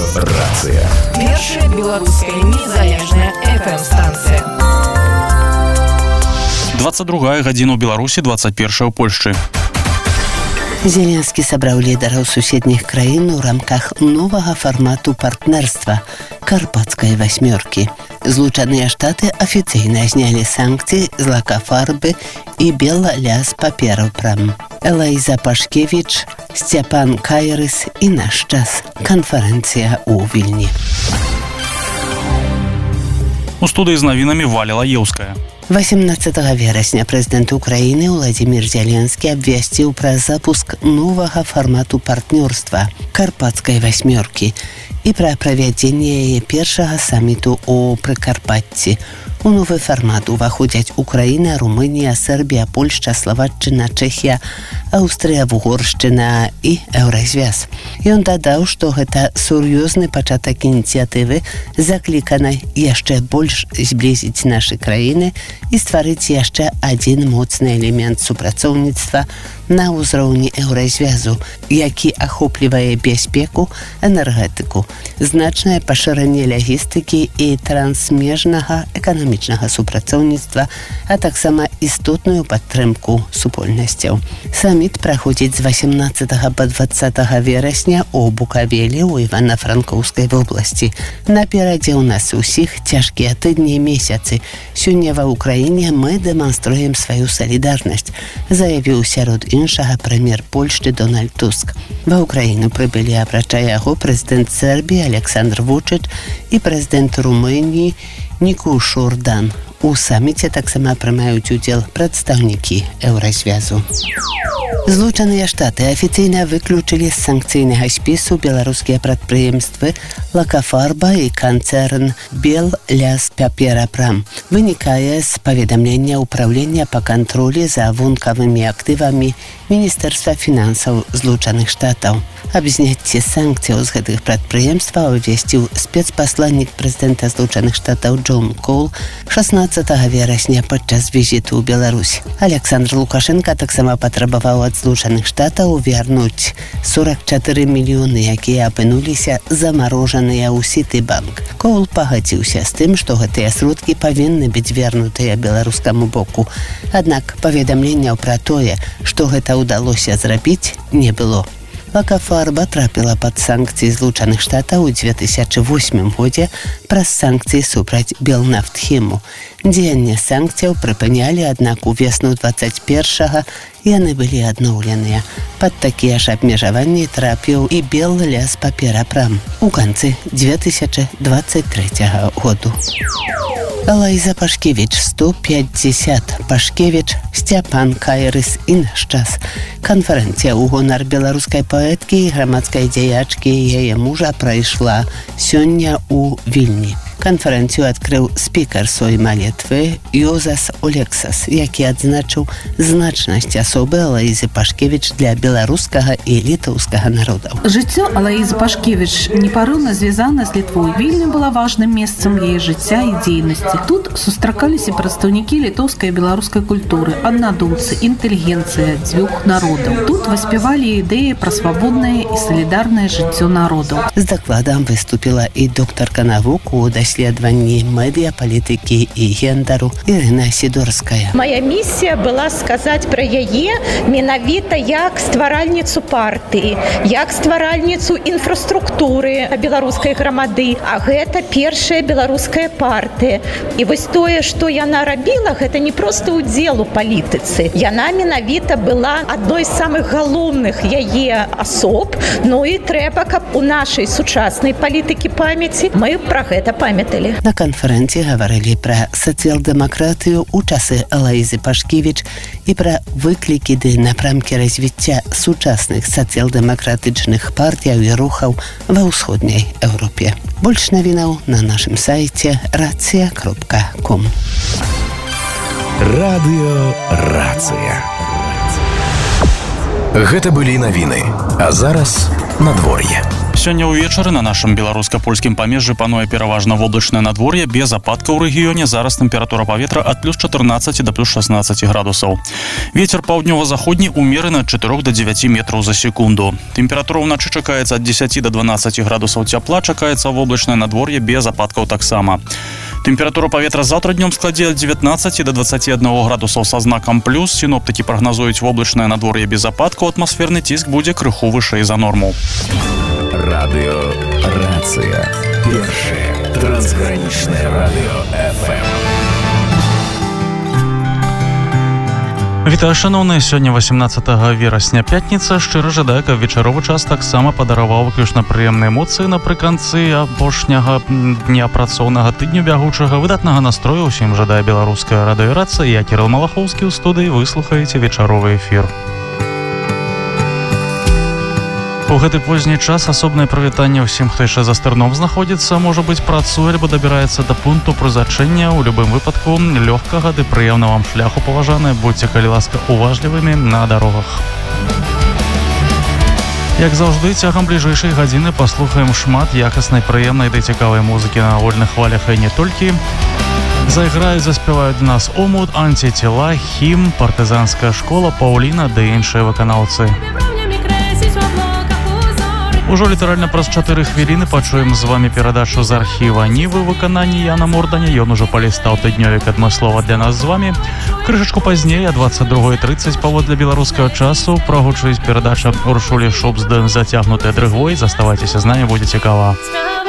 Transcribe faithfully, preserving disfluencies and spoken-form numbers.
Радиорацыя. Першая беларуская незалежная эф эм-станцыя. двадцать другая гадзіна ў Беларусі, двадцать першая ў Польшчы. Зеленскі сабраў лідараў суседніх краін у рамках новага фармату партнерства Карпатскай васьмёркі. Злучаныя Штаты афіцыйна знялі санкцыі з лакафарбы і белаляс паперапрам. Элайза Пашкевіч, Сцяпан Кайрыс і наш час. Канферэнцыя ў Вільні. У студыі з навінамі Валя Лаеўская. восемнадцатага верасня прэзідэнт Украіны Владзімір Зеленскі абвясціў пра запуск новага фармату партнёрства Карпатскай васьмёркі і пра правядзенне яе першага саміту ў Прыкарпатці. У новы фармат уваходзяць Украіна, Румынія, Сербія, Польшча, Славаччына, Чэхія, Аўстрыя, Вугоршчына і Еўразвяз. Ён дадаў, што гэта сур'ёзны пачатак ініцыятывы, закліканай яшчэ больш зблізіць нашы краіны і стварыць яшчэ адзін моцны элемент супрацоўніцтва на ўзроўні Еўразвязу, які ахоплівае бяспеку, энергетыку, значнае пашыранне лагістыкі і трансмежнага эканамічнага супрацоўніцтва, а таксама істотную падтрымку супольнасцяў. Саміт праходзіць з восемнадцатага па дваццатага верасня ў Букавелі ў Івана-Франкоўскай вобласці. Наперадзе ў нас усіх цяжкія тыдні і месяцы. Сёння ва Ўкраіне мы дэманструем сваю салідарнасць, заявіў сярод іншага прэм'ер Польшчы Дональд Туск. Ва Ўкраіну прыбылі, апрача яго, прэзідэнт Сербіі Александр Вучыч і прэзідэнт Румыніі Никош Ордан. У саміце таксама прымаюць удзел прадстаўнікі Еўразвязу. Злучаныя Штаты афіцыйна выключылі з санкцыйнага спісу беларускія прадпрыемствы Лакафарба і канцэрн Белляс Паперапрам. Вынікае з паведамлення ўправлення па кантролі за вонкавымі актывамі Міністэрства фінансаў Злучаных Штатаў. Аб зняцці санкцыяў з гэтых прадпрыемстваў абвясціў спецпасланнік прэзідэнта Злучаных Штатаў Джон Кол шаснаццатага верасня падчас візіту ў Беларусь. Александр Лукашенко таксама патрабаваў ад Злучаных Штатаў вярнуць сорок чатыры мільёны, якія апынуліся замарожаныя ў Сітыбанк. Кол пагадзіўся з тым, што гэтыя сродкі павінны быць вернутыя беларускаму боку. Аднак паведамленняў пра тое, што гэта ўдалося зрабіць, не было. Лакафарба трапіла пад санкцыі Злучаных Штатаў у дзве тысячы восьмым годзе праз санкцыі супраць Белнафтхіму. Дзеянне санкцыяў прыпынялі, аднак увесну дваццаць першага яны былі адноўленыя. Пад такія ж абмежаванні трапіў і Белляс Паперапрам у канцы дзве тысячы дваццаць трэцяга году. Элайза Пашкевіч, сто пятьдесят. Пашкевіч, Сцяпан Кайрыс і наш час. Канферэнцыя ў гонар беларускай паэткі і грамадскай дзеячкі яе мужа прайшла сёння ў Вільні. Канферэнцыю адкрыў спікар Сойма Літвы Йозас Олексас, які адзначыў значнасць асобы Элайзы Пашкевіч для беларускага і літоўскага народаў. Жыццё Элайзы Пашкевіч непарыўна звязана з Літвой. Вільня была важным месцам яе жыцця і дзейнасці. Тут сустракаліся прадстаўнікі літоўскай і беларускай культуры, аднадумцы, інтэлігенцыя дзвюх народаў. Тут выспявалі ідэі пра свабоднае і салідарнае жыццё народаў. З дакладам выступіла і доктарка навук у даследаванні медыяпалітыкі і гендару Ірына Сідорская. Моя місія была сказаць пра яе менавіта як стваральніцу партыі, як стваральніцу інфраструктуры беларускай грамады, а гэта першая беларуская партыя. І вось тое, што яна рабіла, гэта не проста ўдзел у палітыцы. Яна менавіта была адной з самых галоўных яе асоб, ну і трэба, каб у нашай сучаснай палітыкі памяці мы пра гэта памяталі. На канферэнцыі гаварылі пра сацыял-дэмакратыю ў часы Элайзы Пашкевіч і пра выклікі ды напрамкі развіцця сучасных сацыял-дэмакратычных партыяў і рухаў ва ўсходняй Еўропе. Больш навінаў на нашым сайце рацыя кропка ком. Радыёрацыя. Гэта былі навіны, а зараз надвор'е. Сёння ўвечары на нашым беларуска-польскім памежжы пануе пераважна воблачнае надвор'е без ападкаў у рэгіёне. Зараз тэмпература паветра ад плюс чатырнаццаці да плюс шаснаццаці градусаў. Вецер паўднёва-заходні умераны ад чатырох да дзевяці метраў за секунду. Тэмпература ўначы чакаецца ад дзесяці да дванаццаці градусаў цяпла, чакаецца воблачнае надвор'е без ападкаў таксама. Тэмпература паветра заўтра днём складзе ад дзевятнаццаці да дваццаці аднаго градусаў са знакам плюс. Сіноптыкі прагназуюць воблачнае надвор'е без ападкаў. Атмасферны ціск будзе крыху вышэй за норму. Радио «Рация». Первое трансграничное радио эф эм. Вітаю, шановныя, сёння васемнаццатага верасня, пятніца. Шчыра жадаю, каб вечаровы час таксама падараваў выключна прыемныя эмоцыі напрыканцы апошняга дня працоўнага тыдню бягучага. Выдатнага настрою ўсім жадае беларуская радыё «Рацыя». Я Кірыл Малахоўскі ў студыі, вы слухаеце вечаровы эфір. У гэты позні час асобнае прывітанне ўсім, хто яшчэ за стырном знаходзіцца, можа быць, працуе альбо дабіраецца да пункту прызначэння. У любым выпадку лёгкага ды прыемна вам шляху, паважаныя. Будьце, калі ласка, уважлівымі на дарогах. Як заўжды, цягам бліжэйшай гадзіны паслухаем шмат якаснай, прыемнай ды цікавай музыкі на вольных хвалях і не толькі. Зайграюць, заспяваюць для нас «Омут», «Антитела», «Хім», «Партызанская школа», «Паўліна» ды іншыя выканаўцы. Ужо літаральна праз чатыры хвіліны пачуем з вамі перадачу з архіва Нівы ў выкананні Яна Морданя. Ён ужо палістаў тыднёвік адмыслова для нас з вамі. Крышачку пазней, а дваццаць другая трыццаць паводле беларускага часу, прагучыць перадача Уршулі Шубсдэн «Зацягнутая дрыгвой». Заставайцеся з намі, будзе цікава.